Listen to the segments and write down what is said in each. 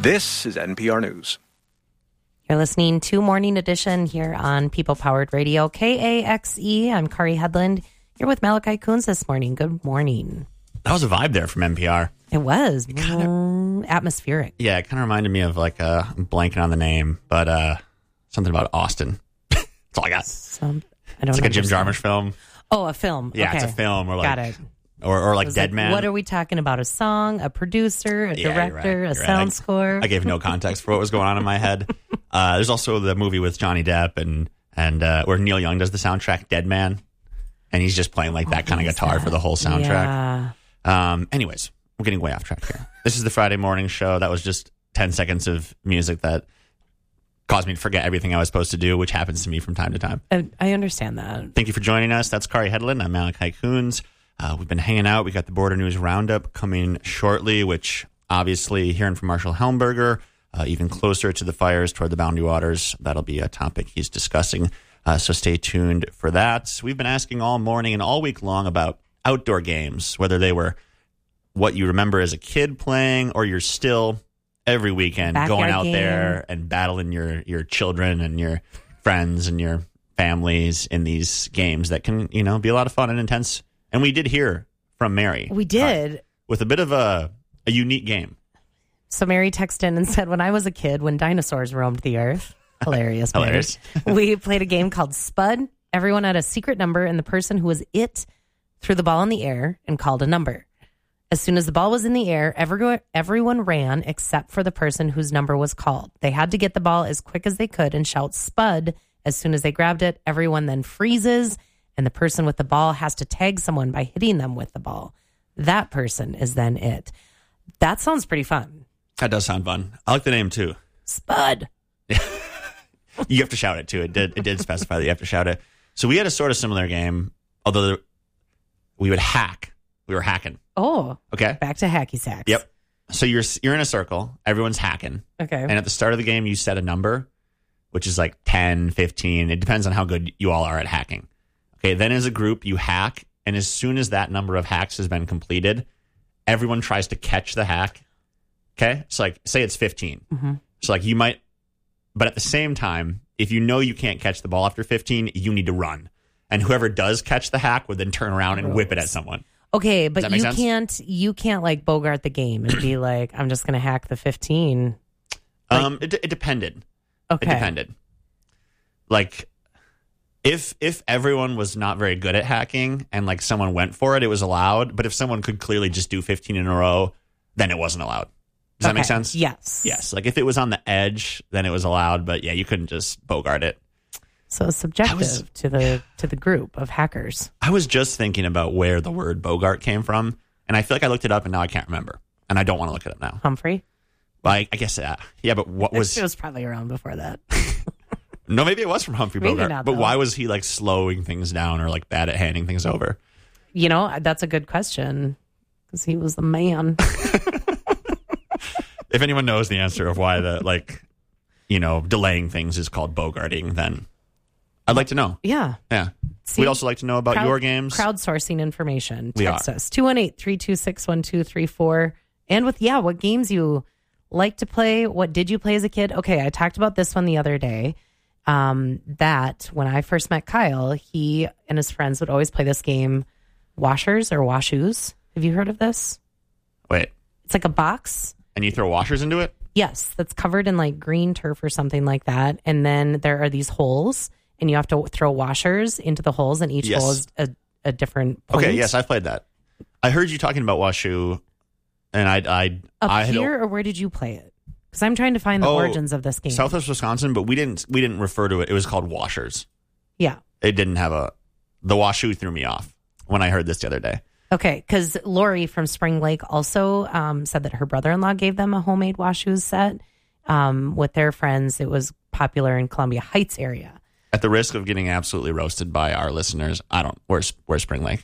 This is NPR News. You're listening to Morning Edition here on People Powered Radio, KAXE. I'm Kari Headland. You're with Malachi Coons this morning. Good morning. That was a vibe there from NPR. It was atmospheric. Yeah, it kind of reminded me of I'm blanking on the name, but something about Austin. That's all I got. I don't know. It's like a Jim Jarmusch film. Oh, a film. Yeah, okay. It's a film. Or got it. Or like Dead Man. What are we talking about? A song, a producer, a director, a sound score? I gave no context for what was going on in my head. There's also the movie with Johnny Depp and where Neil Young does the soundtrack, Dead Man, and he's just playing like that kind of guitar for the whole soundtrack. Yeah. Anyways, we're getting way off track here. This is the Friday morning show. That was just 10 seconds of music that caused me to forget everything I was supposed to do, which happens to me from time to time. I understand that. Thank you for joining us. That's Kari Headland. I'm Malachi Coons. We've been hanging out. We got the Border News Roundup coming shortly, which obviously hearing from Marshall Helmberger, even closer to the fires toward the Boundary Waters, that'll be a topic he's discussing. So stay tuned for that. We've been asking all morning and all week long about outdoor games, whether they were what you remember as a kid playing or you're still every weekend Backyard going out game. there and battling your children and your friends and your families in these games that can, be a lot of fun and intense. And we did hear from Mary. We did. With a bit of a unique game. So Mary texted in and said, when I was a kid, when dinosaurs roamed the earth, hilarious. Hilarious. We played a game called Spud. Everyone had a secret number, and the person who was it threw the ball in the air and called a number. As soon as the ball was in the air, everyone ran except for the person whose number was called. They had to get the ball as quick as they could and shout Spud as soon as they grabbed it. Everyone then freezes, and the person with the ball has to tag someone by hitting them with the ball. That person is then it. That sounds pretty fun. That does sound fun. I like the name, too. Spud. You have to shout it, too. It did specify that you have to shout it. So we had a sort of similar game, although we would hack. We were hacking. Oh. Okay. Back to hacky sacks. Yep. So you're in a circle. Everyone's hacking. Okay. And at the start of the game, you set a number, which is like 10, 15. It depends on how good you all are at hacking. Okay. Then as a group, you hack. And as soon as that number of hacks has been completed, everyone tries to catch the hack. Okay. So like, say it's 15. Mm-hmm. So like you might, but at the same time, if you know you can't catch the ball after 15, you need to run. And whoever does catch the hack would then turn around and whip it at someone. Okay, but you can't like bogart the game and be like, I'm just going to hack the 15. Like, it depended. Okay. It depended. Like, if everyone was not very good at hacking and like someone went for it, it was allowed. But if someone could clearly just do 15 in a row, then it wasn't allowed. Does that make sense? Yes. Yes. Like if it was on the edge, then it was allowed. But yeah, you couldn't just bogart it. So subjective to the group of hackers. I was just thinking about where the word bogart came from, and I feel like I looked it up, and now I can't remember, and I don't want to look it up now. Humphrey? I guess, yeah, but what was... It was probably around before that. No, maybe it was from Humphrey Maybe Bogart, not, but though. why was he like slowing things down or like bad at handing things over? That's a good question, because he was the man. If anyone knows the answer of why delaying things is called bogarting, then... I'd like to know. Yeah. Yeah. See, We'd also like to know about your games. Crowdsourcing information. We Text are. us 218-326-1234. And with, what games you like to play. What did you play as a kid? Okay, I talked about this one the other day. That when I first met Kyle, he and his friends would always play this game, Washers or Washoes. Have you heard of this? Wait. It's like a box. And you throw washers into it? Yes, that's covered in like green turf or something like that. And then there are these holes. And you have to throw washers into the holes, and each hole is a different point. Okay, yes, I've played that. I heard you talking about Washoe, and I here, or where did you play it? Because I'm trying to find the origins of this game. Southwest Wisconsin, but we didn't refer to it. It was called Washers. Yeah, it didn't have the Washoe threw me off when I heard this the other day. Okay, because Lori from Spring Lake also said that her brother-in-law gave them a homemade Washoes set with their friends. It was popular in Columbia Heights area. At the risk of getting absolutely roasted by our listeners, where's Spring Lake?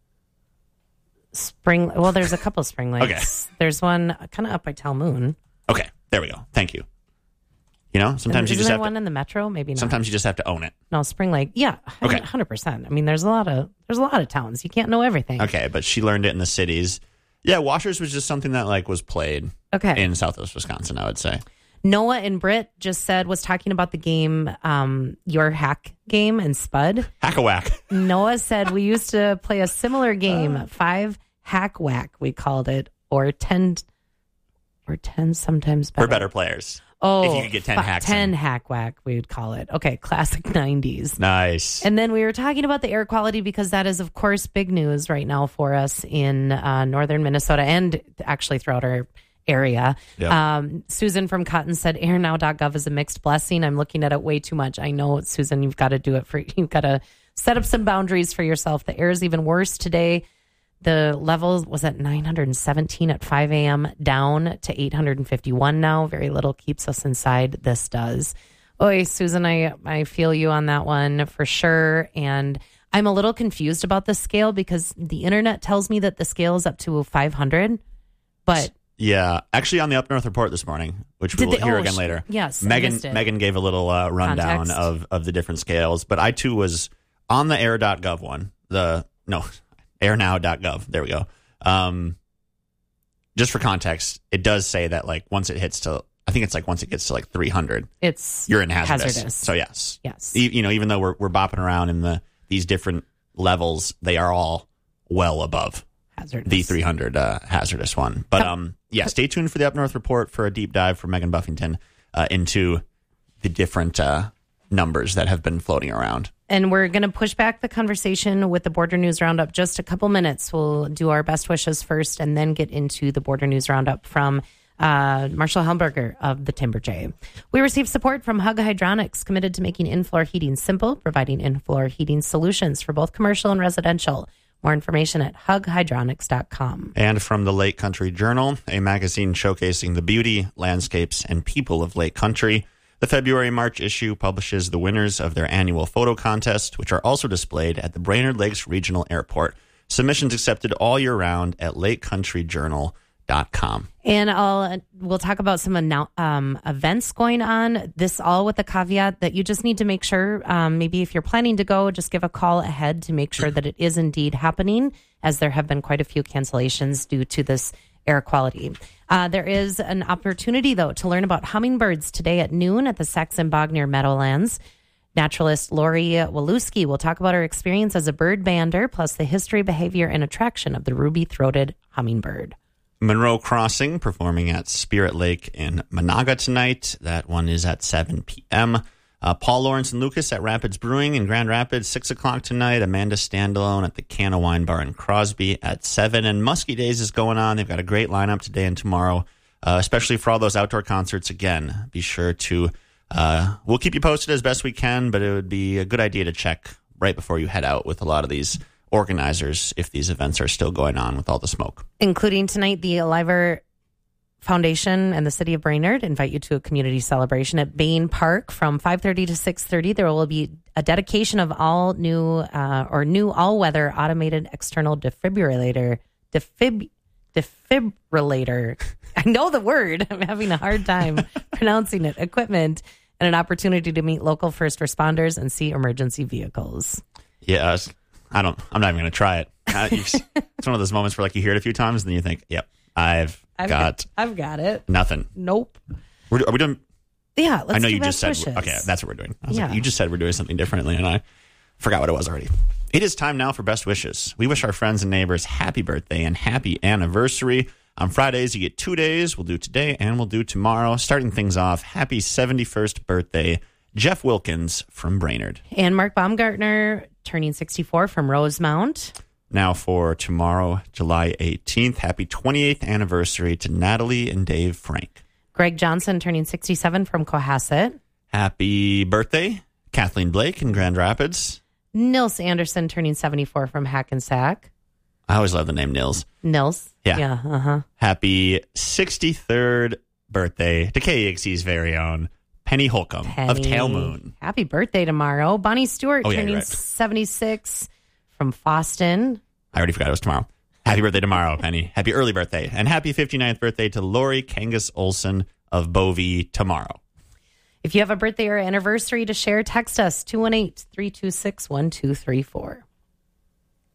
Well, there's a couple Spring Lakes. Okay. There's one kind of up by Talmoon. Okay, there we go. Thank you. Sometimes you just have one in the metro. Maybe not. Sometimes you just have to own it. No, Spring Lake. Yeah, okay, 100%. I mean, there's a lot of towns. You can't know everything. Okay, but she learned it in the cities. Yeah, Washers was just something that was played. Okay. in Southwest Wisconsin, I would say. Noah and Britt was talking about the game, your hack game and Spud. Hack-a-whack. Noah said we used to play a similar game, 5 hack whack, we called it, or 10 sometimes better. We're better players. Oh, if you could get 10 hacks 10 in. hack whack, we would call it. Okay, classic 90s. Nice. And then we were talking about the air quality because that is, of course, big news right now for us in northern Minnesota and actually throughout our area. Yep. Susan from Cotton said airnow.gov is a mixed blessing. I'm looking at it way too much. I know, Susan, you've got to set up some boundaries for yourself. The air is even worse today. The level was at 917 at 5 a.m., down to 851 now. Very little keeps us inside. This does. Oy, Susan, I feel you on that one for sure. And I'm a little confused about the scale because the internet tells me that the scale is up to 500. But yeah, actually on the Up North report this morning, which we will hear again later. Yes, Megan gave a little rundown of the different scales. But I, too, was on the air.gov one. Airnow.gov. There we go. Just for context, it does say that like once it gets to like 300, you're in hazardous. So yes. Even though we're bopping around in these different levels, they are all well above hazardous. The 300 hazardous one. But stay tuned for the Up North report for a deep dive from Megan Buffington into the different numbers that have been floating around. And we're going to push back the conversation with the Border News Roundup just a couple minutes. We'll do our best wishes first and then get into the Border News Roundup from Marshall Helmberger of the Timber Jay. We received support from Hug Hydronics, committed to making in-floor heating simple, providing in-floor heating solutions for both commercial and residential. More information at hughydronics.com. And from the Lake Country Journal, a magazine showcasing the beauty, landscapes, and people of Lake Country. The February-March issue publishes the winners of their annual photo contest, which are also displayed at the Brainerd Lakes Regional Airport. Submissions accepted all year round at lakecountryjournal.com. And we'll talk about some events going on. This all with the caveat that you just need to make sure, maybe if you're planning to go, just give a call ahead to make sure that it is indeed happening, as there have been quite a few cancellations due to this air quality. There is an opportunity, though, to learn about hummingbirds today at noon at the Saxon Bogner Meadowlands. Naturalist Lori Waluski will talk about her experience as a bird bander, plus the history, behavior, and attraction of the ruby-throated hummingbird. Monroe Crossing performing at Spirit Lake in Monaga tonight. That one is at 7 p.m. Paul Lawrence and Lucas at Rapids Brewing in Grand Rapids, 6 o'clock tonight. Amanda Standalone at the Canna Wine Bar in Crosby at 7. And Muskie Days is going on. They've got a great lineup today and tomorrow, especially for all those outdoor concerts. Again, be sure to, we'll keep you posted as best we can, but it would be a good idea to check right before you head out with a lot of these organizers if these events are still going on with all the smoke. Including tonight, the Aliver Foundation and the City of Brainerd invite you to a community celebration at Bain Park from 5:30 to 6:30. There will be a dedication of all new all-weather automated external defibrillator. Defibrillator. I know the word. I'm having a hard time pronouncing it. Equipment and an opportunity to meet local first responders and see emergency vehicles. Yeah, I'm not even going to try it. It's one of those moments where like you hear it a few times and then you think, yep, I've got it. Nothing. Nope. Are we doing? Yeah, let's I know do you just said, wishes. okay, that's what we're doing. I was like, you just said we're doing something differently, and I forgot what it was already. It is time now for best wishes. We wish our friends and neighbors happy birthday and happy anniversary. On Fridays, you get 2 days. We'll do today and we'll do tomorrow. Starting things off, happy 71st birthday, Jeff Wilkins from Brainerd. And Mark Baumgartner turning 64 from Rosemount. Now for tomorrow, July 18th, happy 28th anniversary to Natalie and Dave Frank. Greg Johnson turning 67 from Cohasset. Happy birthday, Kathleen Blake in Grand Rapids. Nils Anderson turning 74 from Hackensack. I always love the name Nils. Nils? Yeah. Uh-huh. Happy 63rd birthday to KEXC's very own Penny Holcomb of Tailmoon. Happy birthday tomorrow. Bonnie Stewart turning 76 from Foston. I already forgot it was tomorrow. Happy birthday tomorrow, Penny. Happy early birthday. And happy 59th birthday to Lori Kangas Olson of Bovey tomorrow. If you have a birthday or anniversary to share, text us 218-326-1234.